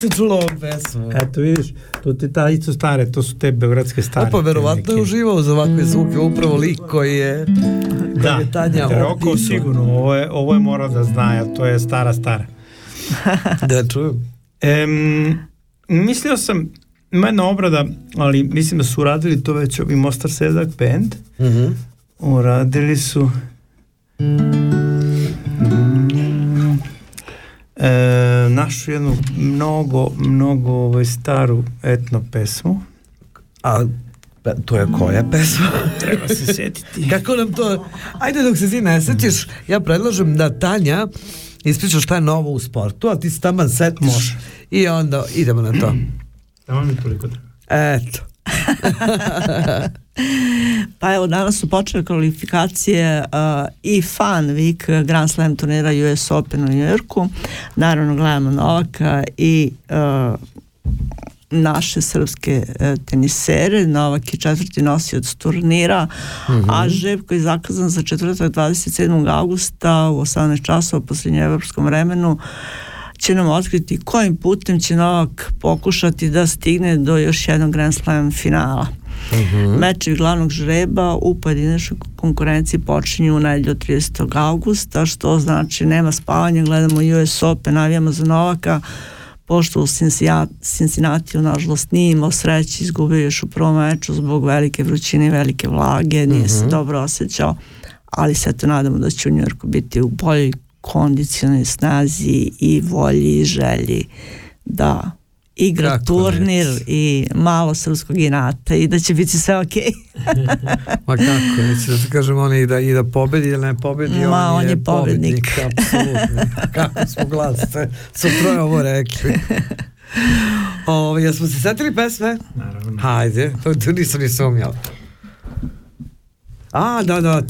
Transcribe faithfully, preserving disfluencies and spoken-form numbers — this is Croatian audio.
čula ovu pesmu. Eto vidiš, to ti ta isto stare, to su te beogradske stare. Opa, verovatno je uživao za ovakve zvuke, upravo lik koji je da, je Tanja Roko sigurno, ovo je, ovo je morao da zna, a to je stara stara. Da čujem. Um, mislio sam, ima jedna obrada, ali mislim da su uradili to već ovi Mostar Sedak band. Mm-hmm. Uradili su e, našu jednu mnogo, mnogo ovaj, staru etno pesmu. A to je koja pesma? Treba se sjetiti. Kako nam to... Ajde dok se ti ne setiš, ja predlažem da Tanja ispriča šta je novo u sportu, a ti se taman setiš. Može. I onda idemo na to. Tamo mi toliko treba. Eto. Pa evo, danas su počele kvalifikacije uh, i Fun Week Grand Slam turnira U S Open u New Yorku. Naravno gledamo Novaka i uh, naše srpske uh, tenisere. Novak je četvrti nosioc turnira, mm-hmm. a Žepko je zakazan za četvrtak dvadeset sedmog augusta u osamnaest časova po srednjoevropskom vremenu. Će nam otkriti kojim putem će Novak pokušati da stigne do još jednog Grand Slam finala. Mm-hmm. Meči glavnog žreba u pojedinačnoj konkurenciji počinju u nedelju tridesetog augusta, što znači nema spavanja, gledamo U S Open, navijamo za Novaka, pošto u Cincinnatiju nažalost nije imao sreće, izgubio još u prvom meču zbog velike vrućine i velike vlage, nije mm-hmm. se dobro osjećao, ali se to nadamo da će u New Yorku biti u boljoj kondicionalnoj snazi i volji i želji da igra kako turnir neći. I malo srpskog inata i da će biti sve okej. Okay. Ma kako, neće da se kažem on i da, i da pobedi ili ne pobedi, Ma, on, on je, je pobednik. pobednik apsolutno. Kako smo glasne, su troje ovo rekli. O, jesmo se setili pesme? Naravno. Hajde, to, to nisam ni sumnjao. A, da, da,